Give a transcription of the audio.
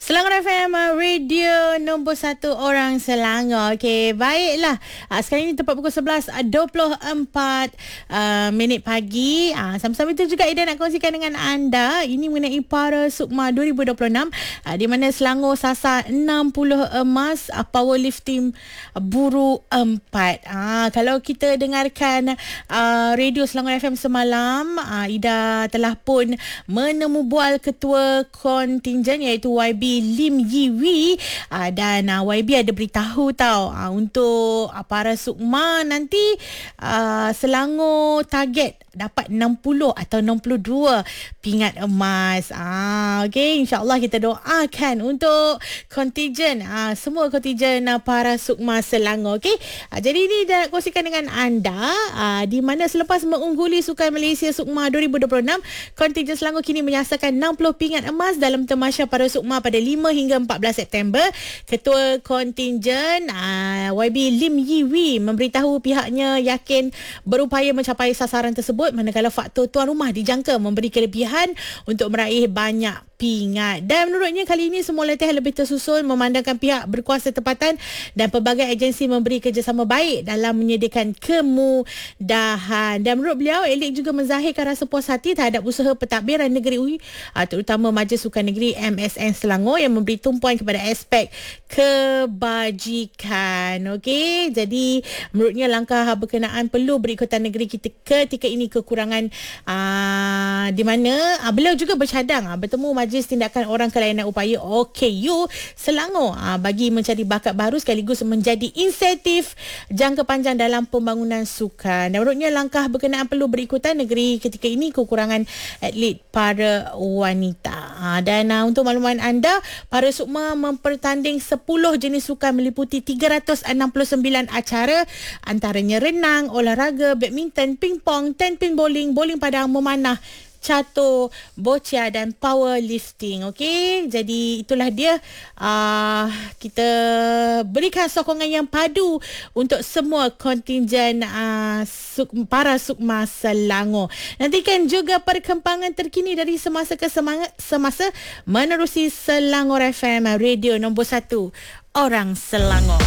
Selangor FM, radio nombor 1 orang Selangor. Okey, baiklah. Sekarang ini tepat pukul 11.24 minit pagi. Sama-sama itu juga Ida nak kongsikan dengan anda. Ini mengenai Para Sukma 2026, di mana Selangor sasar 60 emas powerlifting buru 4. Kalau kita dengarkan radio Selangor FM semalam, Ida telah pun menemu bual ketua kontingen iaitu YB Lim Yi Wee, dan YB ada beritahu untuk para sukma nanti Selangor target dapat 60 atau 62 pingat emas. Okey, insya-Allah kita doakan untuk kontingen, semua kontingen para sukma Selangor. Okey, jadi ini dah kongsikan dengan anda, di mana selepas mengungguli Sukan Malaysia Sukma 2026, kontingen Selangor kini menyasarkan 60 pingat emas dalam Tamasya Para Sukma pada 5 hingga 14 September. Ketua kontingen YB Lim Yi Wee memberitahu pihaknya yakin berupaya mencapai sasaran tersebut manakala faktor tuan rumah dijangka memberi kelebihan untuk meraih banyak pingat. Dan menurutnya kali ini semua latihan lebih tersusun memandangkan pihak berkuasa tempatan dan pelbagai agensi memberi kerjasama baik dalam menyediakan kemudahan. Dan menurut beliau, Elik juga menzahirkan rasa puas hati terhadap usaha pentadbiran negeri UI, terutama Majlis Sukan Negeri MSN Selangor yang memberi tumpuan kepada aspek kebajikan. Okey, jadi menurutnya langkah berkenaan perlu berikutan negeri kita ketika ini kekurangan di mana beliau juga bercadang bertemu Majlis Tindakan Orang Kelainan Upaya OKU Selangor bagi mencari bakat baru sekaligus menjadi insentif jangka panjang dalam pembangunan sukan. Dan menurutnya langkah berkenaan perlu berikutan negeri ketika ini kekurangan atlet para wanita. Dan untuk makluman anda, para sukma mempertanding 10 jenis sukan meliputi 369 acara, antaranya renang, olahraga, badminton, pingpong, tenpin bowling, bowling padang, memanah, catur, boccia dan powerlifting. Okey, jadi itulah dia, kita berikan sokongan yang padu untuk semua kontingen para sukma Selangor. Nantikan juga perkembangan terkini dari semasa ke semasa menerusi Selangor FM, radio nombor 1 orang Selangor.